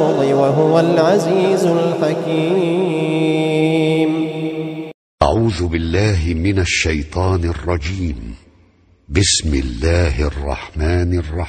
وهو العزيز الحكيم. أعوذ بالله من الشيطان الرجيم. بسم الله الرحمن الرحيم.